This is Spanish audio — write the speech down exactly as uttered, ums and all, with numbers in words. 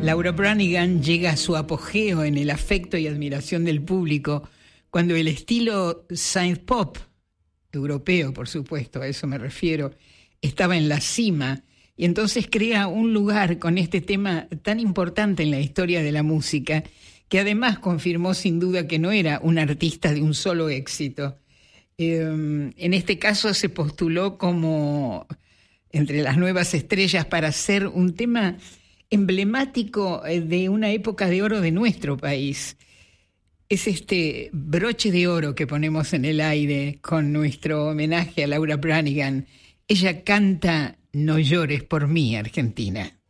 Laura Branigan llega a su apogeo en el afecto y admiración del público cuando el estilo synth pop, europeo por supuesto, a eso me refiero, estaba en la cima, y entonces crea un lugar con este tema tan importante en la historia de la música, que además confirmó sin duda que no era un artista de un solo éxito. Eh, en este caso se postuló como entre las nuevas estrellas para ser un tema emblemático de una época de oro de nuestro país. Es este broche de oro que ponemos en el aire con nuestro homenaje a Laura Branigan. Ella canta No llores por mí, Argentina.